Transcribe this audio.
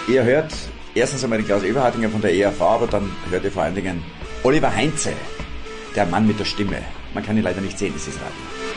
Ihr hört erstens einmal den Klaus Eberhardinger von der ERV, aber dann hört ihr vor allen Dingen Oliver Heinze, der Mann mit der Stimme. Man kann ihn leider nicht sehen, das ist Radio.